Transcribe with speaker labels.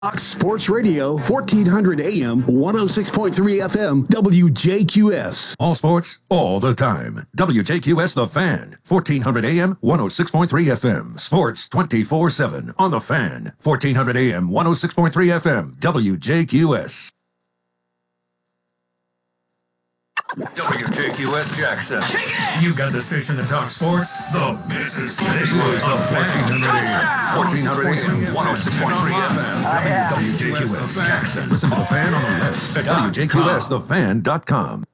Speaker 1: Fox Sports Radio, 1400 AM, 106.3 FM, WJQS.
Speaker 2: All sports, all the time. WJQS The Fan, 1400 AM, 106.3 FM. Sports 24/7 on The Fan, 1400 AM, 106.3 FM, WJQS. WJQS Jackson. You got the station that talks sports? The Mississippi. This was the 1400 AM, 106.3 FM, WJQS Jackson. Listen to The Fan on the web at WJQSTheFan.com.